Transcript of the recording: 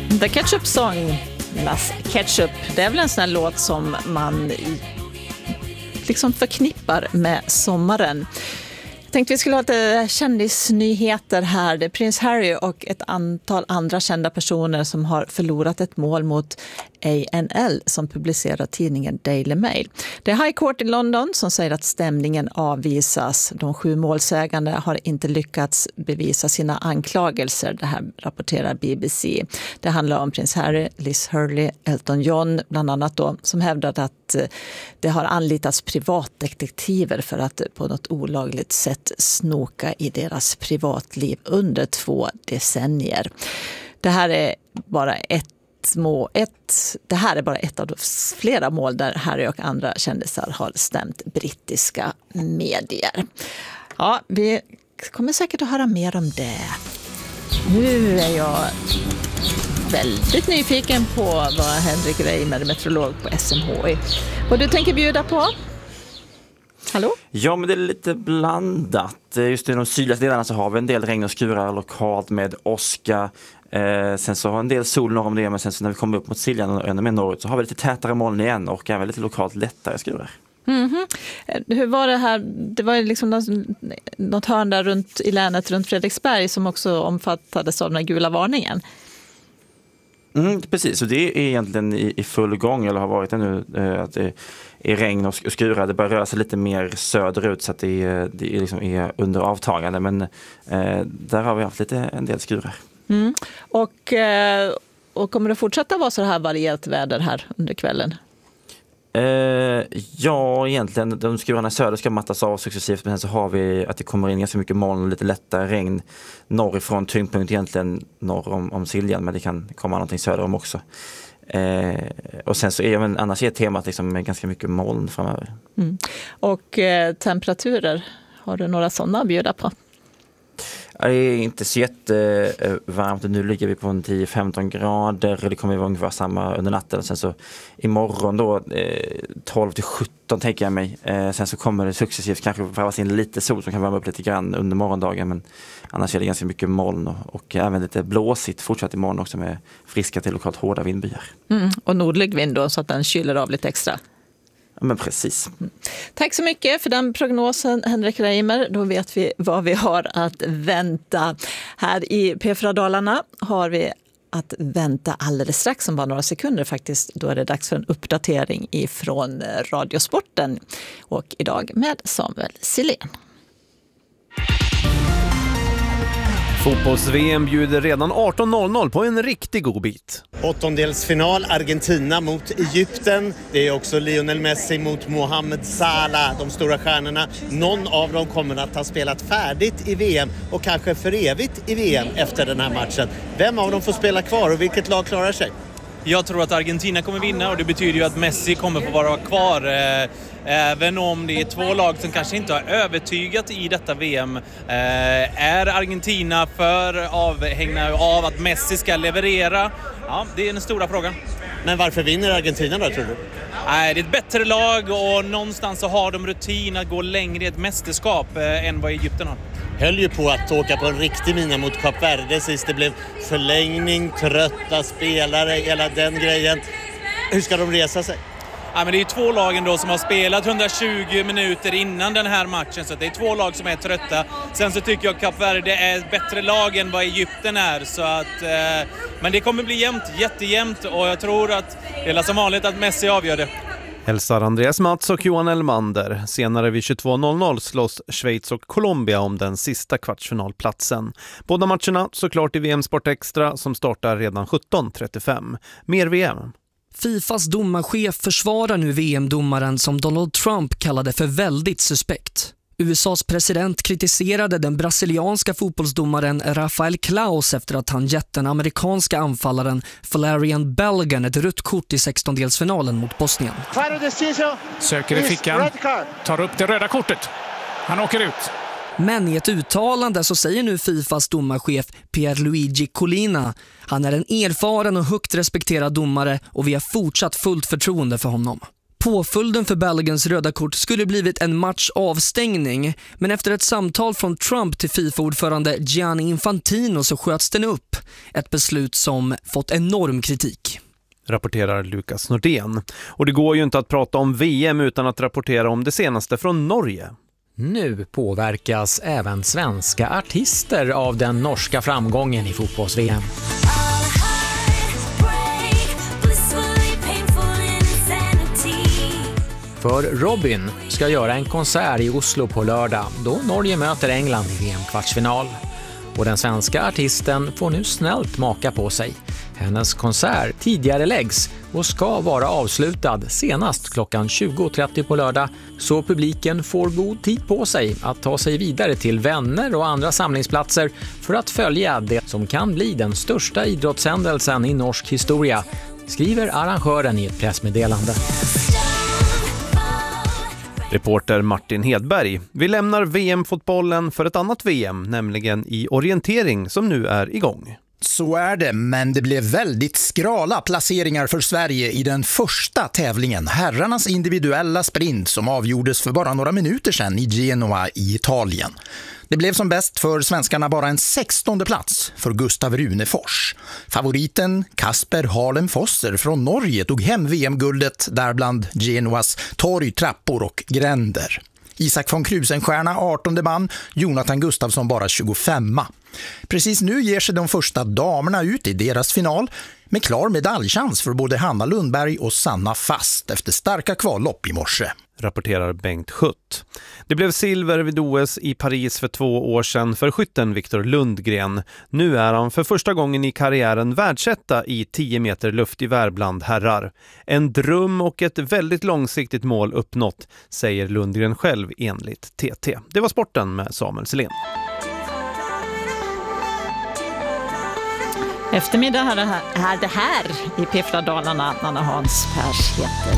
The Ketchup Song, Las Ketchup, det är väl en sån här låt som man liksom förknippar med sommaren. Jag tänkte vi skulle ha lite kändisnyheter här. Det är prins Harry och ett antal andra kända personer som har förlorat ett mål mot A&L som publicerar tidningen Daily Mail. Det är High Court i London som säger att stämningen avvisas. De 7 målsägande har inte lyckats bevisa sina anklagelser. Det här rapporterar BBC. Det handlar om prins Harry, Liz Hurley, Elton John bland annat då, som hävdat att det har anlitats privatdetektiver för att på något olagligt sätt snoka i deras privatliv under 2 decennier. Det här är bara ett av flera mål där Harry och andra kändisar har stämt brittiska medier. Ja, vi kommer säkert att höra mer om det. Nu är jag väldigt nyfiken på vad Henrik Reimer, meteorolog på SMHI, vad du tänker bjuda på. Hallå? Ja, men det är lite blandat. Just i de sydligaste delarna så har vi en del regn och skurar lokalt med åska. Sen så har en del sol norr om det, men sen så när vi kommer upp mot Siljan och ännu mer norrut så har vi lite tätare moln igen och även lite lokalt lättare skurar. Mm-hmm. Hur var det här? Det var ju liksom något hörn där runt i länet runt Fredriksberg som också omfattades av den här gula varningen. Precis, och det är egentligen i full gång, eller har varit ännu, att det är regn och skurar. Det börjar röra sig lite mer söderut så att det liksom är under avtagande, men där har vi haft en del skurar. Mm. Och kommer det fortsätta vara så här varierat väder här under kvällen? Ja, egentligen. De skurarna söder ska mattas av successivt, men sen så har vi att det kommer in ganska mycket moln och lite lättare regn norrifrån, tyngdpunkt egentligen norr om Siljan, men det kan komma någonting söder om också. Och sen så annars är temat liksom med ganska mycket moln framöver. Mm. Och temperaturer, har du några sådana att bjuda på? Det är inte så jättevarmt. Nu ligger vi på 10-15 grader. Det kommer att vara ungefär samma under natten. Sen så imorgon då 12-17 tänker jag mig. Sen så kommer det successivt kanske varvas in lite sol som kan värma upp lite grann under morgondagen. Men annars är det ganska mycket moln och även lite blåsigt fortsatt imorgon också med friska till lokalt hårda vindbyar. Och nordlig vind då så att den kyler av lite extra. Men precis. Tack så mycket för den prognosen, Henrik Reimer. Då vet vi vad vi har att vänta. Här i P4-Dalarna har vi att vänta alldeles strax, om bara några sekunder faktiskt. Då är det dags för en uppdatering ifrån Radiosporten. Och idag med Samuel Silén. Fotbolls-VM bjuder redan 18.00 på en riktig god bit. Åttondelsfinal Argentina mot Egypten. Det är också Lionel Messi mot Mohamed Salah, de stora stjärnorna. Någon av dem kommer att ha spelat färdigt i VM och kanske för evigt i VM efter den här matchen. Vem av dem får spela kvar och vilket lag klarar sig? Jag tror att Argentina kommer vinna och det betyder ju att Messi kommer få vara kvar. Även om det är 2 lag som kanske inte har övertygat i detta VM. Är Argentina för avhängda av att Messi ska leverera? Ja, det är den stora frågan. Men varför vinner Argentina då, tror du? Nej, det är ett bättre lag och någonstans så har de rutin att gå längre i ett mästerskap än vad Egypten har. Höll ju på att åka på en riktig mina mot Kap Verde sist. Det blev förlängning, trötta spelare, hela den grejen. Hur ska de resa sig? Ja, men det är 2 lagen då som har spelat 120 minuter innan den här matchen, så det är 2 lag som är trötta. Sen så tycker jag att Kap Verde är ett bättre lag än vad Egypten är, så att, men det kommer bli jämnt, jättejämnt, och jag tror att det är som vanligt att Messi avgör det. Hälsar Andreas Mats och Johan Elmander. Senare vid 22.00 slåss Schweiz och Colombia om den sista kvartsfinalplatsen. Båda matcherna såklart i VM Sport Extra som startar redan 17.35. Mer VM. Fifas domarchef försvarar nu VM-domaren som Donald Trump kallade för väldigt suspekt. USAs president kritiserade den brasilianska fotbollsdomaren Rafael Claus efter att han gett den amerikanska anfallaren Valerian Belgan ett rött kort i 16-delsfinalen mot Bosnien. Söker i fickan, tar upp det röda kortet. Han åker ut. Men i ett uttalande så säger nu Fifas domarchef Pierluigi Collina: han är en erfaren och högt respekterad domare och vi har fortsatt fullt förtroende för honom. Påföljden för Baloguns röda kort skulle blivit en matchavstängning, men efter ett samtal från Trump till FIFA-ordförande Gianni Infantino så sköts den upp. Ett beslut som fått enorm kritik. Rapporterar Lukas Nordén. Och det går ju inte att prata om VM utan att rapportera om det senaste från Norge. Nu påverkas även svenska artister av den norska framgången i fotbolls-VM. För Robin ska göra en konsert i Oslo på lördag då Norge möter England i VM-kvartsfinal. Och den svenska artisten får nu snällt maka på sig. Hennes konsert tidigare läggs och ska vara avslutad senast klockan 20.30 på lördag, så publiken får god tid på sig att ta sig vidare till vänner och andra samlingsplatser för att följa det som kan bli den största idrottshändelsen i norsk historia, skriver arrangören i ett pressmeddelande. Reporter Martin Hedberg. Vi lämnar VM-fotbollen för ett annat VM, nämligen i orientering som nu är igång. Så är det, men det blev väldigt skrala placeringar för Sverige i den första tävlingen, herrarnas individuella sprint som avgjordes för bara några minuter sedan i Genoa i Italien. Det blev som bäst för svenskarna bara en 16:e plats för Gustav Runefors. Favoriten Kasper Harlem Fosser från Norge tog hem VM-guldet där bland Genoas torg, trappor och gränder. Isak von Krusenstjerna 18:e man, Jonathan Gustafsson bara 25. Precis nu ger sig de första damerna ut i deras final med klar medaljchans för både Hanna Lundberg och Sanna Fast efter starka kvallopp i morse. Rapporterar Bengt Schutt. Det blev silver vid OS i Paris för 2 år sedan för skytten Viktor Lundgren. Nu är han för första gången i karriären världsetta i 10 meter luftgevär bland herrar. En dröm och ett väldigt långsiktigt mål uppnått, säger Lundgren själv enligt TT. Det var sporten med Samuel Selén. Eftermiddag är det här i P4 Dalarna. Anna Hans Pers heter